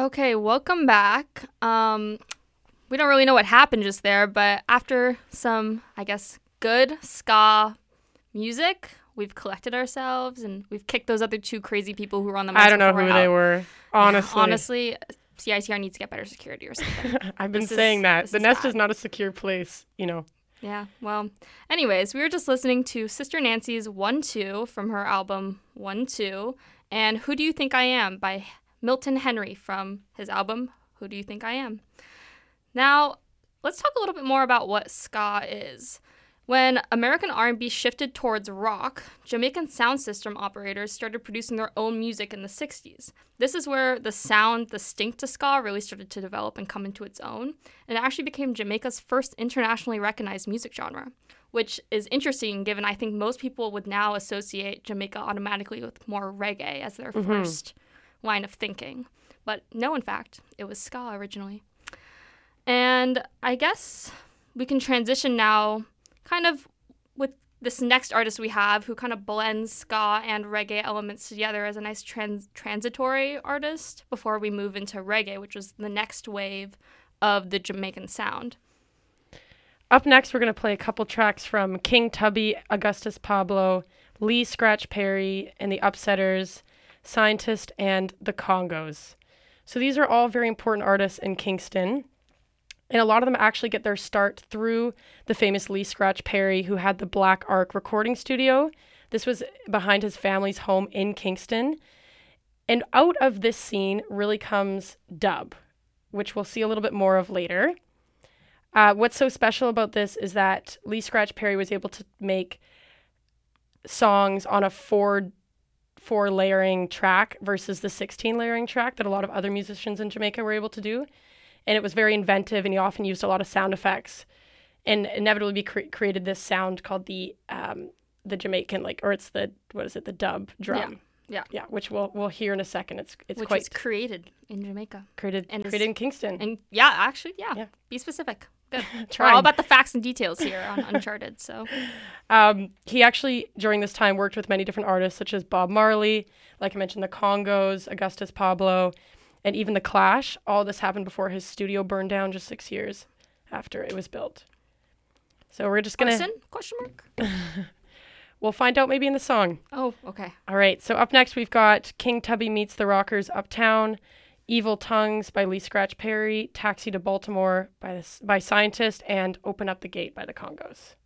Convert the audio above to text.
Okay, welcome back. We don't really know what happened just there, but after some, I guess, good ska music, we've collected ourselves and we've kicked those other two crazy people who were on the mics. I don't know before who out. they were, honestly. Yeah, honestly, CITR needs to get better security or something. I've been saying that. The Nest bad. is not a secure place, you know. Yeah, well, anyways, we were just listening to Sister Nancy's 1-2 from her album 1-2, and Who Do You Think I Am by Milton Henry from his album Who Do You Think I Am. Now, let's talk a little bit more about what ska is. When American R&B shifted towards rock, Jamaican sound system operators started producing their own music in the 60s. This is where the sound distinct to ska really started to develop and come into its own, and it actually became Jamaica's first internationally recognized music genre, which is interesting given I think most people would now associate Jamaica automatically with more reggae as their first line of thinking. But no, in fact, it was ska originally. And I guess we can transition now kind of with this next artist we have who kind of blends ska and reggae elements together as a nice transitory artist before we move into reggae, which was the next wave of the Jamaican sound. Up next, we're going to play a couple tracks from King Tubby, Augustus Pablo, Lee Scratch Perry, and the Upsetters, Scientist, and the Congos. So these are all very important artists in Kingston. And a lot of them actually get their start through the famous Lee Scratch Perry, who had the Black Ark recording studio. This was behind his family's home in Kingston. And out of this scene really comes dub, which we'll see a little bit more of later. What's so special about this is that Lee Scratch Perry was able to make songs on a four layering track versus the 16 layering track that a lot of other musicians in Jamaica were able to do. And it was very inventive, and he often used a lot of sound effects, and inevitably created this sound called the Jamaican, the dub drum. Yeah, which we'll hear in a second. It's which quite was created in Jamaica. Created in Kingston. And yeah. Be specific. Good. We're all about the facts and details here on Uncharted. So, he actually during this time worked with many different artists such as Bob Marley, like I mentioned, the Congos, Augustus Pablo, and even the Clash. All this happened before his studio burned down just 6 years after it was built. So we're just gonna Arson? Question mark? We'll find out maybe in the song. Oh, okay. All right. So up next we've got King Tubby Meets the Rockers Uptown, Evil Tongues by Lee Scratch Perry, Taxi to Baltimore by Scientist, and Open Up the Gate by the Congos.